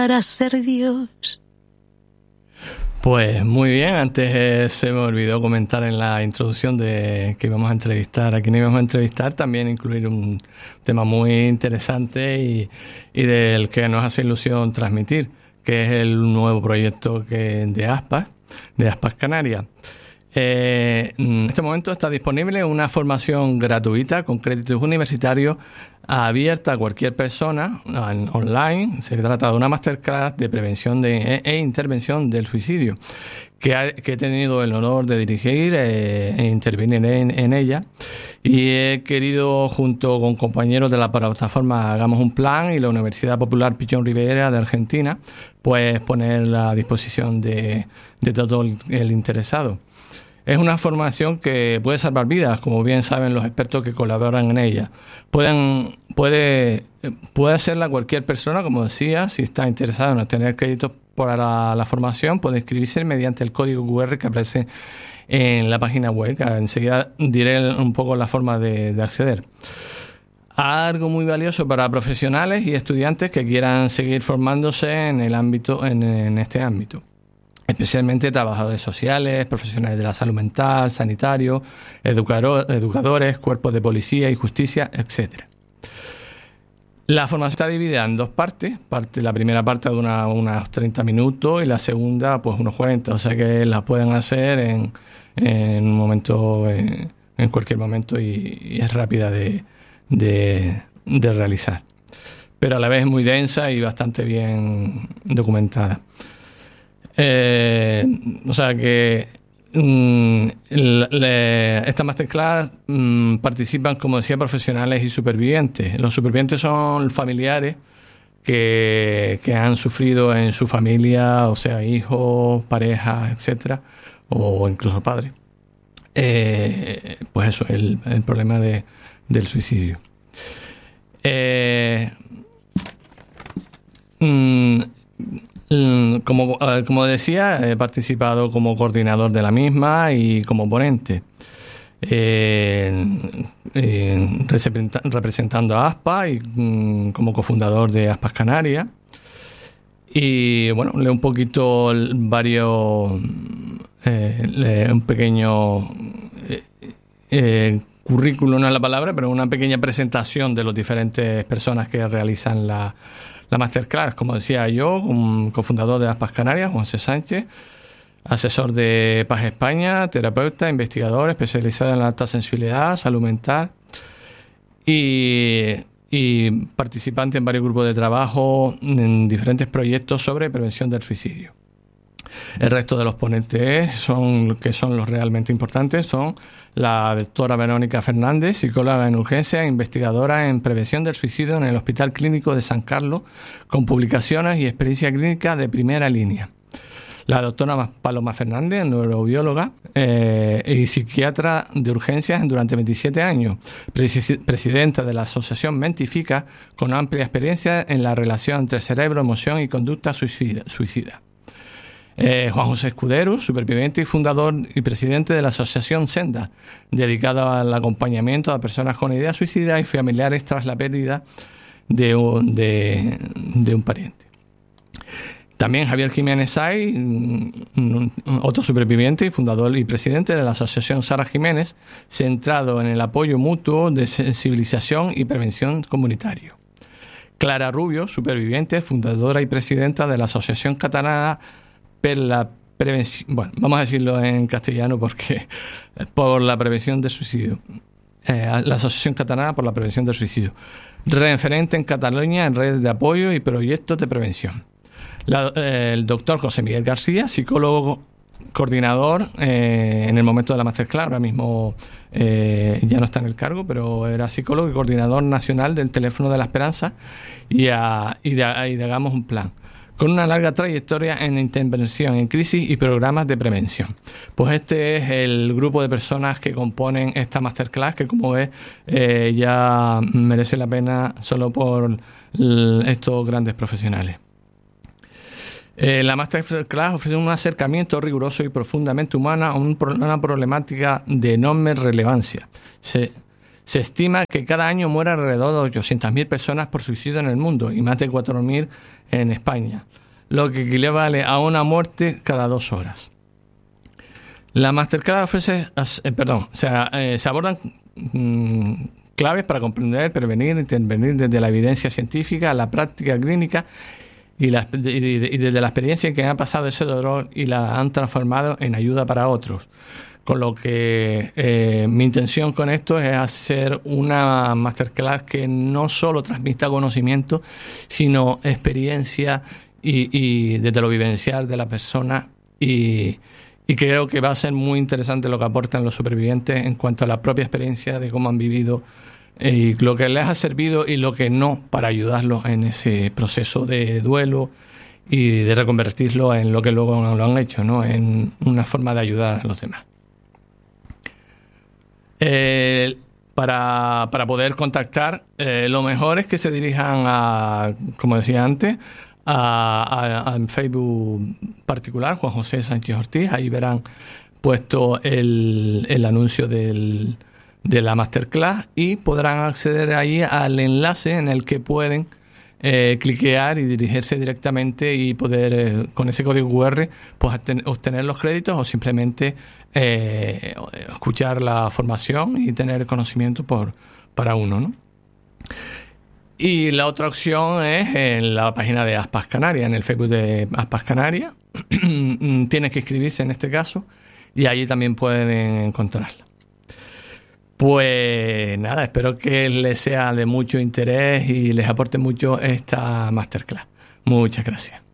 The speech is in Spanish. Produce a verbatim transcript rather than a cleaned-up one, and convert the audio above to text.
para ser Dios. Pues muy bien, antes eh, se me olvidó comentar en la introducción de que íbamos a entrevistar, a quien íbamos a entrevistar, también incluir un tema muy interesante y, y del que nos hace ilusión transmitir, que es el nuevo proyecto que, de Aspas, de Aspas Canarias. Eh, en este momento está disponible una formación gratuita con créditos universitarios abierta a cualquier persona en, online. Se trata de una masterclass de prevención de, e, e intervención del suicidio que, ha, que he tenido el honor de dirigir eh, e intervenir en, en ella, y he querido, junto con compañeros de la plataforma Hagamos un Plan y la Universidad Popular Pichón Rivera de Argentina, pues poner a disposición de, de todo el, el interesado. Es una formación que puede salvar vidas, como bien saben los expertos que colaboran en ella. Pueden, puede, puede hacerla cualquier persona, como decía. Si está interesado en obtener créditos para la, la formación, puede inscribirse mediante el código cu erre que aparece en la página web. Enseguida diré un poco la forma de, de acceder. Algo muy valioso para profesionales y estudiantes que quieran seguir formándose en el ámbito, en, en este ámbito. Especialmente trabajadores sociales, profesionales de la salud mental, sanitarios, educador, educadores, cuerpos de policía y justicia, etcétera. La formación está dividida en dos partes. Parte, la primera parte de una, unos treinta minutos y la segunda pues unos cuarenta. O sea que la pueden hacer en, en un momento, en, en cualquier momento y, y es rápida de, de, de realizar. Pero a la vez es muy densa y bastante bien documentada. Eh, o sea que mm, le, le, esta masterclass mm, participan, como decía, profesionales y supervivientes. Los supervivientes son familiares que, que han sufrido en su familia, o sea, hijos, parejas, etcétera, o incluso padres. Eh, pues eso, el, el problema de, del suicidio. Eh, mm, Como, como decía, he participado como coordinador de la misma y como ponente, eh, eh, representando a Aspas y mm, como cofundador de Aspas Canarias. Y bueno, leo un poquito varios, eh, un pequeño eh, eh, currículum, no es la palabra, pero una pequeña presentación de las diferentes personas que realizan la La masterclass. Como decía yo, un cofundador de Aspas Canarias, José Sánchez, asesor de Paz España, terapeuta, investigador, especializado en la alta sensibilidad, salud mental y, y participante en varios grupos de trabajo en diferentes proyectos sobre prevención del suicidio. El resto de los ponentes, son que son los realmente importantes, son la doctora Verónica Fernández, psicóloga en urgencia e investigadora en prevención del suicidio en el Hospital Clínico de San Carlos, con publicaciones y experiencia clínica de primera línea. La doctora Paloma Fernández, neurobióloga eh, y psiquiatra de urgencias durante veintisiete años, presi- presidenta de la Asociación Mentifica, con amplia experiencia en la relación entre cerebro, emoción y conducta suicida. suicida. Eh, Juan José Escudero, superviviente y fundador y presidente de la Asociación Senda, dedicada al acompañamiento a personas con ideas suicidas y familiares tras la pérdida de un, de, de un pariente. También Javier Jiménez Say, otro superviviente y fundador y presidente de la Asociación Sara Jiménez, centrado en el apoyo mutuo de sensibilización y prevención comunitario. Clara Rubio, superviviente, fundadora y presidenta de la Asociación Catalana per la prevención, bueno, vamos a decirlo en castellano porque por la prevención del suicidio, eh, la Asociación Catalana por la Prevención del Suicidio, referente en Cataluña en redes de apoyo y proyectos de prevención. La, eh, el doctor José Miguel García, psicólogo coordinador eh, en el momento de la masterclass, ahora mismo eh, ya no está en el cargo, pero era psicólogo y coordinador nacional del Teléfono de la Esperanza y, a, y, de, y de Hagamos un Plan, con una larga trayectoria en intervención en crisis y programas de prevención. Pues este es el grupo de personas que componen esta masterclass, que como ves eh, ya merece la pena solo por l- estos grandes profesionales. Eh, la masterclass ofrece un acercamiento riguroso y profundamente humano a un, una problemática de enorme relevancia. Se, se estima que cada año mueren alrededor de ochocientas mil personas por suicidio en el mundo y más de cuatro mil en España, lo que equivale a una muerte cada dos horas. La Masterclass ofrece, eh, perdón, o sea, eh, se abordan mmm, claves para comprender, prevenir, intervenir desde la evidencia científica, la práctica clínica y, la, y, y desde la experiencia que han pasado ese dolor y la han transformado en ayuda para otros. Con lo que eh, mi intención con esto es hacer una masterclass que no solo transmita conocimiento, sino experiencia y, y desde lo vivencial de la persona, y, y creo que va a ser muy interesante lo que aportan los supervivientes en cuanto a la propia experiencia de cómo han vivido eh, y lo que les ha servido y lo que no, para ayudarlos en ese proceso de duelo y de reconvertirlo en lo que luego lo han hecho, ¿no? En una forma de ayudar a los demás. Eh, para, para poder contactar, eh, lo mejor es que se dirijan a, como decía antes, a, a, a Facebook particular, Juan José Sánchez Ortiz. Ahí verán puesto el, el anuncio del, de la Masterclass y podrán acceder ahí al enlace en el que pueden eh, cliquear y dirigirse directamente y poder, eh, con ese código cu erre, pues obtener los créditos o simplemente eh, escuchar la formación y tener conocimiento por, para uno, ¿no? Y la otra opción es en la página de Aspas Canarias, en el Facebook de Aspas Canarias. Tienes que inscribirse en este caso y allí también pueden encontrarla. Pues nada, espero que les sea de mucho interés y les aporte mucho esta masterclass. Muchas gracias.